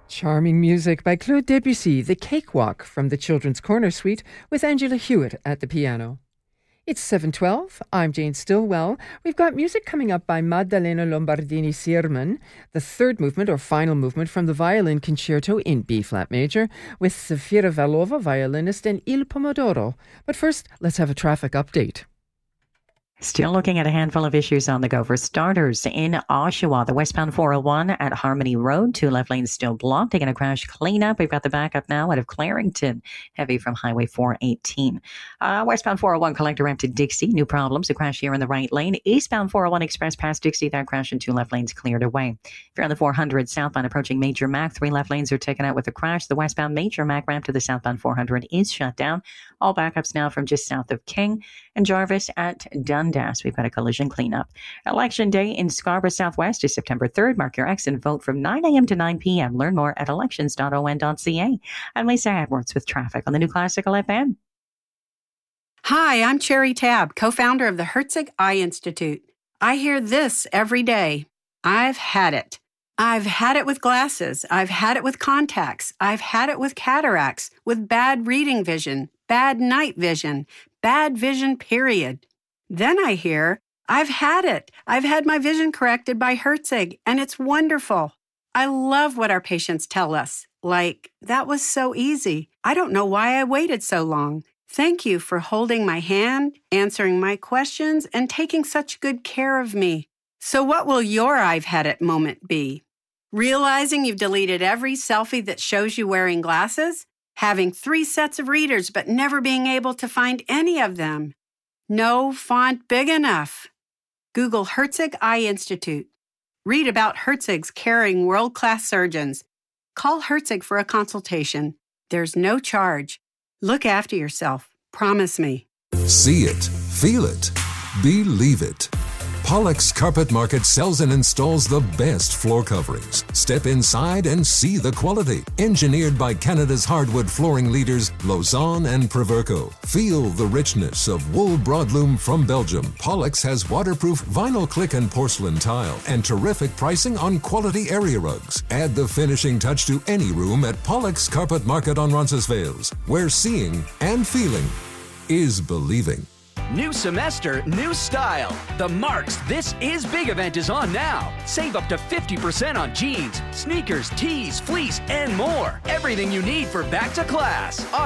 Charming music by Claude Debussy, The Cakewalk from the Children's Corner Suite with Angela Hewitt at the piano. It's 7:12. I'm Jane Stillwell. We've got music coming up by Maddalena Lombardini-Sierman, the third movement or final movement from the Violin Concerto in B-flat major, with Zafira Valova, violinist, and Il Pomodoro. But first, let's have a traffic update. Still looking at a handful of issues on the go. For starters, in Oshawa, the westbound 401 at Harmony Road, 2 left lanes still blocked. Taking a crash cleanup. We've got the backup now out of Clarington, heavy from Highway 418. Westbound 401 collector ramp to Dixie, new problems. A crash here in the right lane. Eastbound 401 express past Dixie, that crash in 2 left lanes cleared away. If you're on the 400 southbound approaching Major Mac, 3 left lanes are taken out with a crash. The westbound Major Mac ramp to the southbound 400 is shut down. All backups now from just south of King and Jarvis at Dundas. We've got a collision cleanup. Election day in Scarborough Southwest is September 3rd. Mark your X and vote from 9 a.m. to 9 p.m. Learn more at elections.on.ca. I'm Lisa Edwards with traffic on the New Classical FM. Hi, I'm Cherry Tabb, co-founder of the Herzig Eye Institute. I hear this every day. I've had it. I've had it with glasses. I've had it with contacts. I've had it with cataracts, with bad reading vision, bad night vision, bad vision, period. Then I hear, I've had it. I've had my vision corrected by Herzig, and it's wonderful. I love what our patients tell us. Like, that was so easy. I don't know why I waited so long. Thank you for holding my hand, answering my questions, and taking such good care of me. So what will your I've had it moment be? Realizing you've deleted every selfie that shows you wearing glasses? Having 3 sets of readers but never being able to find any of them? No font big enough? Google Herzig Eye Institute. Read about Herzig's caring world-class surgeons. Call Herzig for a consultation. There's no charge. Look after yourself. Promise me. See it. Feel it. Believe it. Pollux Carpet Market sells and installs the best floor coverings. Step inside and see the quality. Engineered by Canada's hardwood flooring leaders, Lausanne and Proverco. Feel the richness of wool broadloom from Belgium. Pollux has waterproof vinyl click and porcelain tile and terrific pricing on quality area rugs. Add the finishing touch to any room at Pollux Carpet Market on Roncesvalles, where seeing and feeling is believing. New semester, new style. The Marks This Is Big event is on now. Save up to 50% on jeans, sneakers, tees, fleece, and more. Everything you need for back to class.